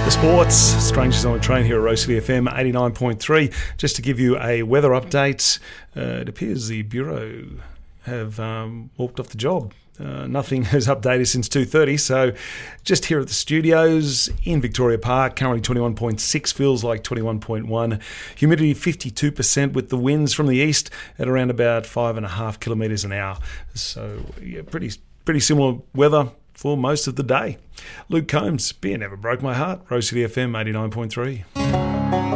Sports, Strangers on a Train here at Rose City FM 89.3. Just to give you a weather update, it appears the Bureau have walked off the job. Nothing has updated since 2:30, so just here at the studios in Victoria Park, currently 21.6, feels like 21.1. Humidity 52% with the winds from the east at around about 5.5 kilometres an hour. So yeah, pretty similar weather for most of the day. Luke Combs, Beer Never Broke My Heart, Rose City FM 89.3.